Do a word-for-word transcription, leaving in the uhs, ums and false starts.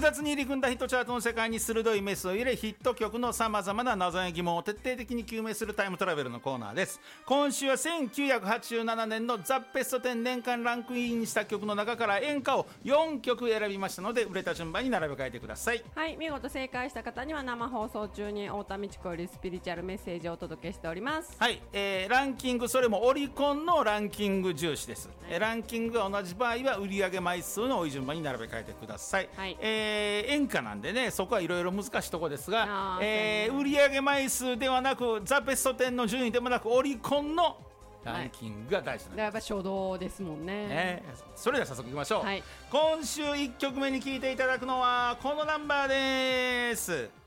雑に入り組んだヒットチャートの世界に鋭いメスを入れ、ヒット曲のさまざまな謎や疑問を徹底的に究明するタイムトラベルのコーナーです。今週はせんきゅうひゃくはちじゅうななねんのザ・ベストテン年間ランクインした曲の中から演歌をよんきょく選びましたので、売れた順番に並べ替えてください。 はい、見事正解した方には生放送中に太田美智子よりスピリチュアルメッセージをお届けしております。 はい、えー、ランキング、それもオリコンのランキング重視です、はい、ランキングが同じ場合は売上枚数の多い順番に並べ替えてください、はい、えー、演歌なんでね、そこはいろいろ難しいところですが、えー、売上枚数ではなくザ・ベストテンの順位でもなくオリコンのランキングが大事なんです、はい、 やっぱ初動ですもんね、 ね。それでは早速いきましょう、 はい、 今週いっきょくめに聴いていただくのはこのナンバーです。